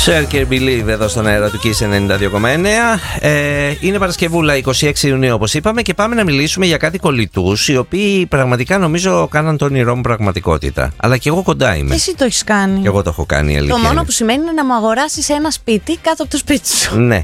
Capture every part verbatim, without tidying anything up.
Share και Believe εδώ στον αέρα του Kiss ενενήντα δύο κόμμα εννέα. Ε, είναι Παρασκευούλα είκοσι έξι Ιουνίου, όπως είπαμε, και πάμε να μιλήσουμε για κάτι κολλητούς, οι οποίοι πραγματικά νομίζω κάναν το όνειρό μου πραγματικότητα. Αλλά και εγώ κοντά είμαι. Εσύ το έχεις κάνει. Και εγώ το έχω κάνει, αλήθεια. Το μόνο είναι. που σημαίνει είναι να μου αγοράσεις ένα σπίτι κάτω από το σπίτι σου. Ναι.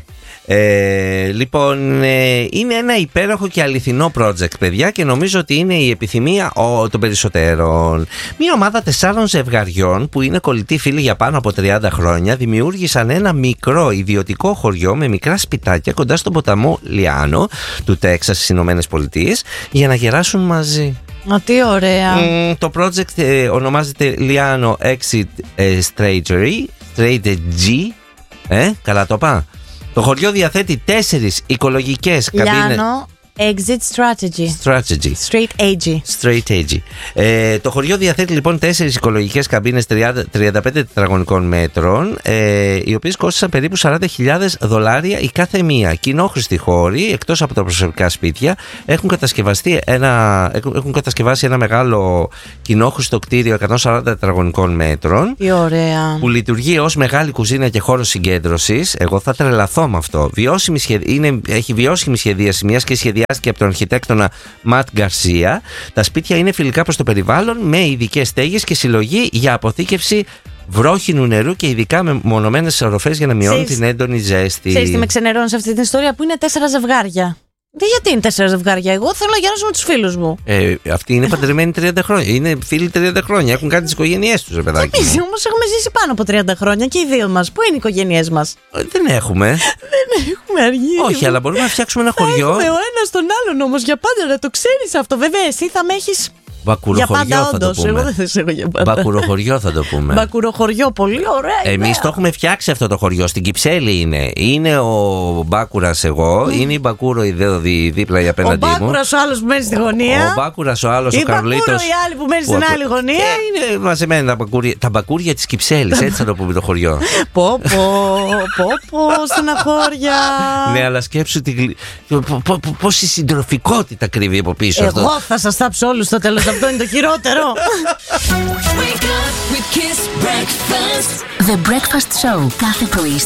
Ε, λοιπόν, ε, είναι ένα υπέροχο και αληθινό project, παιδιά, και νομίζω ότι είναι η επιθυμία ο, των περισσότερων. Μια ομάδα τεσσάρων ζευγαριών που είναι κολλητοί φίλοι για πάνω από τριάντα χρόνια δημιούργησαν ένα μικρό ιδιωτικό χωριό με μικρά σπιτάκια κοντά στον ποταμό Λιάνο του Τέξας στις Ηνωμένες Πολιτείες για να γεράσουν μαζί. Α, τι ωραία. Mm, το project ε, ονομάζεται Liano Exit ε, Strategy, Strategy. Ε, καλά το είπα. Το χωριό διαθέτει τέσσερις οικολογικές καμπίνες. Liano Exit Strategy. Strategy. Straight Age. Straight Age. Ε, το χωριό διαθέτει λοιπόν τέσσερις οικολογικές καμπίνες τριάντα πέντε τετραγωνικών μέτρων, ε, οι οποίες κόστησαν περίπου σαράντα χιλιάδες δολάρια η κάθε μία. Κοινόχρηστοι χώροι, εκτός από τα προσωπικά σπίτια, έχουν, κατασκευαστεί ένα, έχουν κατασκευάσει ένα μεγάλο κοινόχρηστο κτίριο εκατόν σαράντα τετραγωνικών μέτρων. Τι ωραία. Που λειτουργεί ως μεγάλη κουζίνα και χώρος συγκέντρωσης. Εγώ θα τρελαθώ με αυτό. Βιώσιμη σχεδ... είναι... Έχει βιώσιμη σχεδίαση, μιας και σχεδιάστηκε από τον αρχιτέκτονα Ματ Γκαρσία. Τα σπίτια είναι φιλικά προς το περιβάλλον, με ειδικές στέγες και συλλογή για αποθήκευση βρόχινου νερού και ειδικά με μονομένες οροφές για να μειώνουν Ξέρεις, την έντονη ζέστη. Ξέρεις τι με ξενερώνει σε αυτή την ιστορία, που είναι τέσσερα ζευγάρια. Τι, γιατί είναι τέσσερα ζευγάρια? Εγώ θέλω να γεράσω με τους φίλους μου. Ε, αυτοί είναι παντρεμένοι τριάντα χρόνια. Είναι φίλοι τριάντα χρόνια. Έχουν κάνει τις οικογένειές τους, ρε παιδάκι. Εμείς όμως έχουμε ζήσει πάνω από τριάντα χρόνια και οι δύο μας. Πού είναι οι οικογένειές μας? Ε, δεν έχουμε. Δεν έχουμε αργεί. Όχι, αλλά μπορούμε να φτιάξουμε ένα χωριό. Έχουμε ο ένας τον άλλον όμως για πάντα, να το ξέρεις αυτό. Βέβαια, εσύ θα με έχεις. Για πάντα, θα το όντως. Εγώ πούμε. δεν θα σε έχω για πάντα. Μπακουροχωριό θα το πούμε. Μπακουροχωριό, πολύ ωραία. Εμείς το έχουμε φτιάξει αυτό το χωριό. Στην Κυψέλη είναι. Είναι ο Μπάκουρας εγώ. Mm. Είναι η Μπακούρο η δω, δι, δίπλα η απέναντί μου. Ο Μπάκουρας ο άλλος που μένει στη γωνία. Ο Μπάκουρας ο άλλος, ο Καρλίτος. Η Μπακούρο η άλλη που μένει στην άλλη γωνία. Και είναι μαζεμένα τα μπακούρια, τα μπακούρια της Κυψέλης. Έτσι θα το πούμε το χωριό. Πω πω, πω πω, στεναχώρια. Ναι, αλλά σκέψου τη... πόση συντροφικότητα κρύβει από πίσω αυτό. Εγώ θα σας τάψω όλους στο τέλος. Αυτό είναι το χειρότερο. The Breakfast Show κάθε πρωί